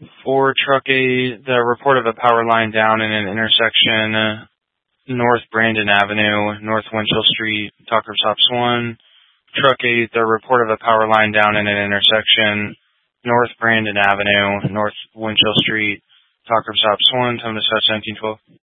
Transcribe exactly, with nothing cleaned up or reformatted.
For truck eight, the report of a power line down in an intersection, uh, North Brandon Avenue, North Winchell Street, talker stops one. Truck eight, the report of a power line down in an intersection, North Brandon Avenue, North Winchell Street, talker stops one, time to dispatch nineteen twelve.